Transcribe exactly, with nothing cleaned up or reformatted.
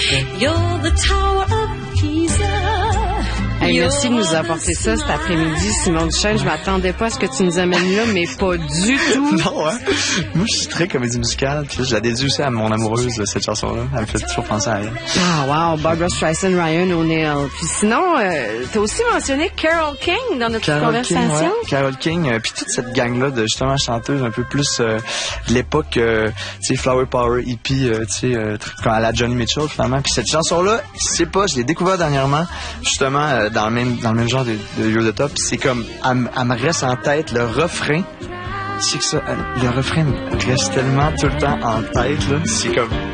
parfait. You're the Tower of Pisa. Hey, merci de nous apporter ça cet après-midi, Simon Duchesne. Je m'attendais pas à ce que tu nous amènes là, mais pas du tout. Non, hein? Moi, je suis très comédie musicale. Puis là, je la dédie aussi à mon amoureuse, cette chanson-là. Elle me fait toujours penser à elle. Ah, wow. Barbra Streisand, Ryan O'Neal. Puis sinon, euh, t'as aussi mentionné Carole King dans notre Carole conversation. King, ouais. Carole King, euh, puis toute cette gang-là de justement chanteuses un peu plus euh, de l'époque, euh, tu sais, Flower Power, hippie, euh, tu sais, euh, comme à la Johnny Mitchell, finalement. Puis cette chanson-là, je sais pas, je l'ai découvert dernièrement, justement, euh, dans le même dans le même genre de, de You're the Top. C'est comme, elle, elle me reste en tête le refrain. C'est que ça, le refrain me reste tellement tout le temps en tête, là. C'est comme